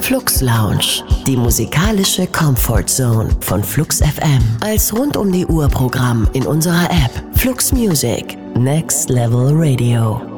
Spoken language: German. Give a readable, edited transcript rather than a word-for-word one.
Flux Lounge, die musikalische Comfort Zone von Flux FM. Als rund um die Uhr Programm in unserer App Flux Music. Next Level Radio.